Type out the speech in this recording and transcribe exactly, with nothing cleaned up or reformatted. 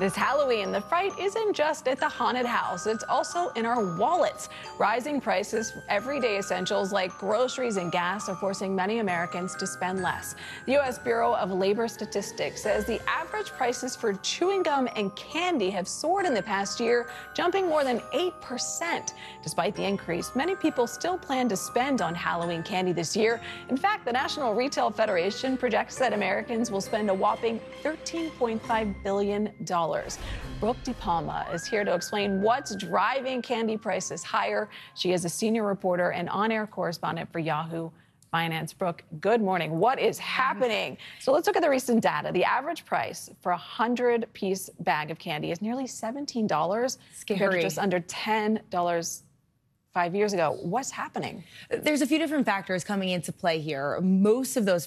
This Halloween, the fight isn't just at the haunted house, it's also in our wallets. Rising prices for everyday essentials like groceries and gas are forcing many Americans to spend less. The U S Bureau of Labor Statistics says the average prices for chewing gum and candy have soared in the past year, jumping more than eight percent. Despite the increase, many people still plan to spend on Halloween candy this year. In fact, the National Retail Federation projects that Americans will spend a whopping thirteen point five billion dollars. Brooke DePalma is here to explain what's driving candy prices higher. She is a senior reporter and on-air correspondent for Yahoo Finance. Brooke, good morning. What is happening? So let's look at the recent data. The average price for a hundred-piece bag of candy is nearly seventeen dollars, compared to just under ten dollars five years ago. What's happening? There's a few different factors coming into play here. Most of those